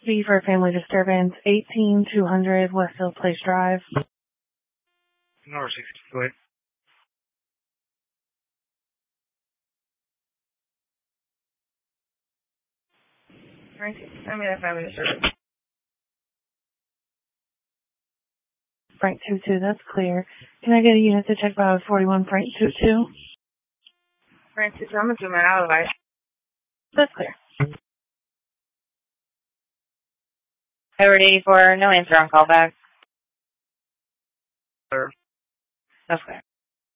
B for family disturbance, 18200 Westfield Place Drive. Number 62. Family disturbance. Frank 22, that's clear. Can I get a unit to check by 41 Frank 22? Frank 22, I'm going to do my alibi. That's clear. Edward 84, no answer on callback. Sir. That's clear.